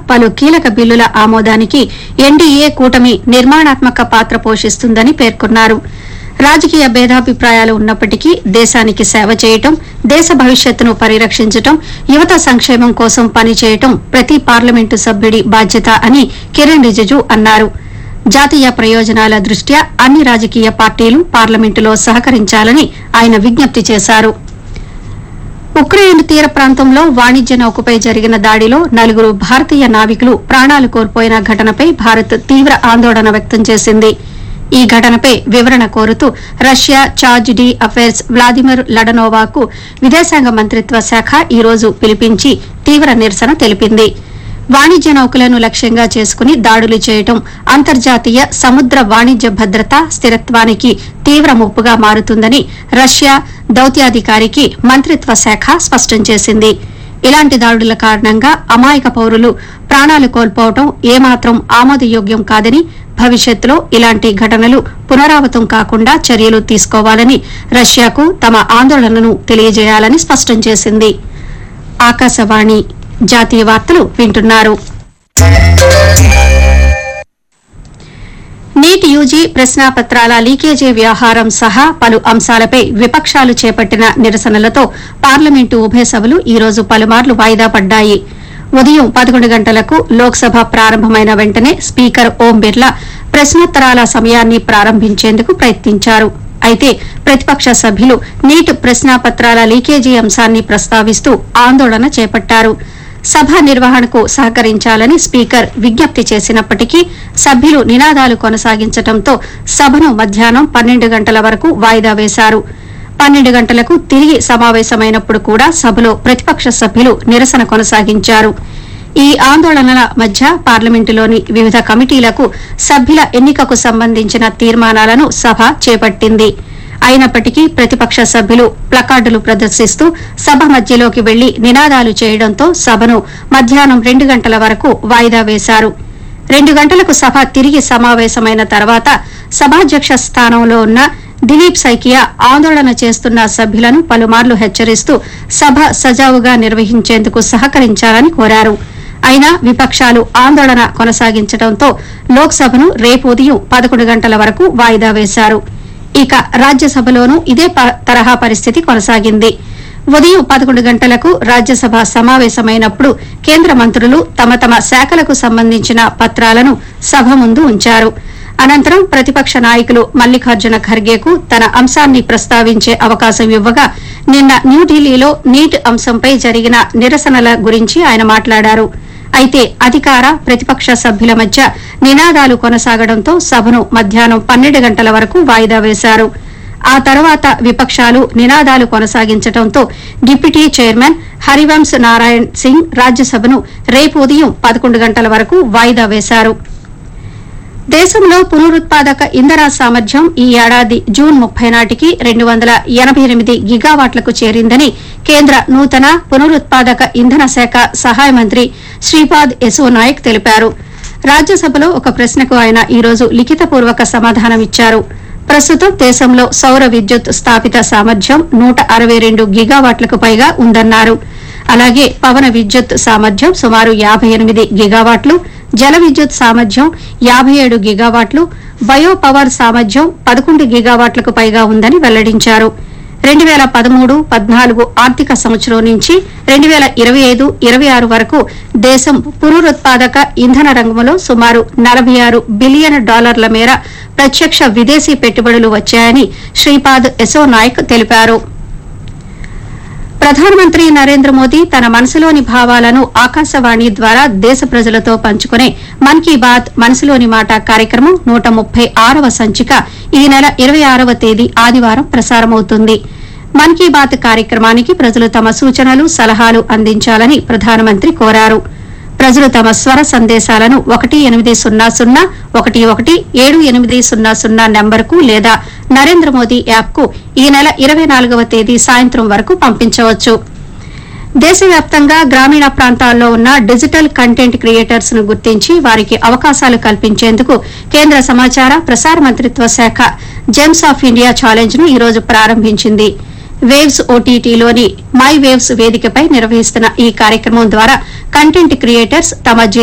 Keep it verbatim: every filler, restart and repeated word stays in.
పలు కీలక బిల్లుల ఆమోదానికి ఎన్డీఏ కూటమి నిర్మాణాత్మక పాత్ర పోషిస్తుందని పేర్కొన్నారు. రాజకీయ భేదాభిప్రాయాలు ఉన్నప్పటికీ దేశానికి సేవ చేయటం, దేశ భవిష్యత్తును పరిరక్షించటం, యువత సంక్షేమం కోసం పనిచేయటం ప్రతి పార్లమెంటు సభ్యుడి బాధ్యత అని కిరణ్ రిజిజు అన్నారు. జాతీయ ప్రయోజనాల దృష్ట్యా అన్ని రాజకీయ పార్టీలు పార్లమెంటులో సహకరించాలని ఆయన విజ్ఞప్తి చేశారు. ఉక్రెయిన్ తీర ప్రాంతంలో వాణిజ్య నౌకపై జరిగిన దాడిలో నలుగురు భారతీయ నావికులు ప్రాణాలు కోల్పోయిన ఘటనపై భారత్ తీవ్ర ఆందోళన వ్యక్తం చేసింది. ఈ ఘటనపై వివరణ కోరుతూ Russia charge D affairs Vladimir లడనోవాకు విదేశాంగ మంత్రిత్వ శాఖ ఈ రోజు పిలిపించి తీవ్ర నిరసన తెలిపింది. వాణిజ్య నౌకలను లక్ష్యంగా చేసుకుని దాడులు చేయటం అంతర్జాతీయ సముద్ర వాణిజ్య భద్రత, స్థిరత్వానికి తీవ్ర ముప్పుగా మారుతుందని రష్యా దౌత్యాధికారికి మంత్రిత్వ శాఖ స్పష్టం చేసింది. ఇలాంటి దాడుల కారణంగా అమాయక పౌరులు ప్రాణాలు కోల్పోవడం ఏమాత్రం ఆమోదయోగ్యం కాదని, భవిష్యత్తులో ఇలాంటి ఘటనలు పునరావృతం కాకుండా చర్యలు తీసుకోవాలని రష్యాకు తమ ఆందోళనను తెలియజేయాలని స్పష్టం చేసింది. ఆకాశవాణి జాతీయ వార్తలు వింటున్నారు. నీట్ యూజీ ప్రశ్నాపత్రాల లీకేజీ వ్యవహారం సహా పలు అంశాలపై విపక్షాలు చేపట్టిన నిరసనలతో పార్లమెంటు ఉభయ సభలు ఈ రోజు పలుమార్లు వాయిదా పడ్డాయి. ఉదయం పదకొండు గంటలకు లోక్సభ ప్రారంభమైన వెంటనే స్పీకర్ ఓం బిర్లా ప్రశ్నోత్తరాల సమయాన్ని ప్రారంభించేందుకు ప్రయత్నించారు. అయితే ప్రతిపక్ష సభ్యులు నీట్ ప్రశ్నాపత్రాల లీకేజీ అంశాన్ని ప్రస్తావిస్తూ ఆందోళన చేపట్టారు. సభ నిర్వహణకు సహకరించాలని స్పీకర్ విజ్ఞప్తి చేసినప్పటికీ సభ్యులు నినాదాలు కొనసాగించడంతో సభను మధ్యాహ్నం పన్నెండు గంటల వరకు వాయిదా వేశారు. పన్నెండు గంటలకు తిరిగి సమావేశమైనప్పుడు కూడా సభలో ప్రతిపక్ష సభ్యులు నిరసన కొనసాగించారు. ఈ ఆందోళనల మధ్య పార్లమెంటులోని వివిధ కమిటీలకు సభ్యుల ఎన్నికకు సంబంధించిన తీర్మానాలను సభ చేపట్టింది. అయినప్పటికీ ప్రతిపక్ష సభ్యులు ప్లకార్డులు ప్రదర్శిస్తూ సభ మధ్యలోకి వెళ్లి నినాదాలు చేయడంతో సభను మధ్యాహ్నం రెండు గంటల వరకు వాయిదా వేశారు. రెండు గంటలకు సభ తిరిగి సమావేశమైన తర్వాత సభాధ్యక్ష స్థానంలో ఉన్న దిలీప్ సైకియా ఆందోళన చేస్తున్న సభ్యులను పలుమార్లు హెచ్చరిస్తూ సభ సజావుగా నిర్వహించేందుకు సహకరించాలని కోరారు. అయినా విపక్షాలు ఆందోళన కొనసాగించడంతో లోక్సభను రేపు ఉదయం పదకొండు గంటల వరకు వాయిదా వేశారు. ఇక రాజ్యసభలోనూ ఇదే తరహా పరిస్థితి కొనసాగింది. ఉదయం పదకొండు గంటలకు రాజ్యసభ సమావేశమైనప్పుడు కేంద్ర మంత్రులు తమ తమ శాఖలకు సంబంధించిన పత్రాలను సభ ముందు ఉంచారు. అనంతరం ప్రతిపక్ష నాయకులు మల్లికార్జున ఖర్గేకు తన అంశాన్ని ప్రస్తావించే అవకాశం ఇవ్వగా నిన్న న్యూఢిల్లీలో నీట్ అంశంపై జరిగిన నిరసనల గురించి ఆయన మాట్లాడారు. అయితే అధికార ప్రతిపక్ష సభ్యుల మధ్య నినాదాలు కొనసాగడంతో సభను మధ్యాహ్నం పన్నెండు గంటల వరకు వాయిదా వేశారు. ఆ తర్వాత విపక్షాలు నినాదాలు కొనసాగించడంతో డిప్యూటీ చైర్మన్ హరివంశ్ నారాయణ్ సింగ్ రాజ్యసభను రేపు ఉదయం పదకొండు గంటల వరకు వాయిదా వేశారు. దేశంలో పునరుత్పాదక ఇంధన సామర్థ్యం ఈ ఏడాది జూన్ ముప్పై నాటికి రెండు వందల ఎనబై ఎనిమిది గిగావాట్లకు చేరిందని కేంద్ర నూతన పునరుత్పాదక ఇంధన శాఖ సహాయ మంత్రి శ్రీపాద్ యశో నాయక్ తెలిపారు. రాజ్యసభలో ఒక ప్రశ్నకు ఆయన ఈ రోజు లిఖితపూర్వక సమాధానమిచ్చారు. ప్రస్తుతం దేశంలో సౌర విద్యుత్ స్థాపిత సామర్థ్యం నూట అరవై రెండు గిగావాట్లకు పైగా ఉందన్నారు. అలాగే పవన విద్యుత్ సామర్థ్యం సుమారు యాబై ఎనిమిది గిగావాట్లు, జల విద్యుత్ సామర్థ్యం యాబై ఏడు గిగావాట్లు, బయో పవర్ సామర్థ్యం పదకొండు గిగావాట్లకు పైగా ఉందని వెల్లడించారు. రెండు పేల పదమూడు పద్నాలుగు ఆర్థిక సంవత్సరం నుంచి రెండు పేల ఇరవై ఐదు ఇరవై ఆరు వరకు దేశం పునరుత్పాదక ఇంధన రంగంలో సుమారు నలభై ఆరు బిలియన్ డాలర్ల మేర ప్రత్యక్ష విదేశీ పెట్టుబడులు వచ్చాయని శ్రీపాద్ యశో నాయక్ తెలిపారు. ప్రధానమంత్రి నరేంద్ర మోదీ తన మనసులోని భావాలను ఆకాశవాణి ద్వారా దేశ ప్రజలతో పంచుకునే మన్ కీ బాత్ మనసులోని మాట కార్యక్రమం నూట ముప్పై ఆరవ సంచిక ఈ నెల ఇరవై ఆరవ తేదీ ఆదివారం ప్రసారమవుతుంది. మన్ కీ బాత్ కార్యక్రమానికి ప్రజలు తమ సూచనలు సలహాలు అందించాలని ప్రధానమంత్రి కోరారు. ప్రజలు తమ స్వర సందేశాలను ఒకటి ఎనిమిది సున్నా సున్నా ఒకటి ఒకటి ఏడు ఎనిమిది సున్నా సున్నా నెంబర్కు లేదా నరేంద్ర మోదీ యాప్కు ఈ నెల ఇరవై నాలుగవ తేదీ సాయంత్రం వరకు పంపించవచ్చు. దేశవ్యాప్తంగా గ్రామీణ ప్రాంతాల్లో ఉన్న డిజిటల్ కంటెంట్ క్రియేటర్స్ ను గుర్తించి వారికి అవకాశాలు కల్పించేందుకు కేంద్ర సమాచార ప్రసార మంత్రిత్వ శాఖ జెమ్స్ ఆఫ్ ఇండియా ఛాలెంజ్ ను ఈ రోజు ప్రారంభించింది. వేవ్స్ ఓటీటీలోని మై వేవ్స్ వేదికపై నిర్వహిస్తున్న ఈ కార్యక్రమం ద్వారా కంటెంట్ క్రియేటర్స్ తమ